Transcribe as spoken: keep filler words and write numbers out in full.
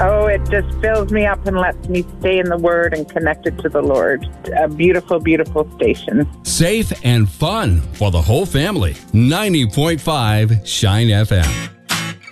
Oh, it just fills me up and lets me stay in the Word and connected to the Lord. A beautiful, beautiful station. Safe and fun for the whole family. ninety point five Shine F M.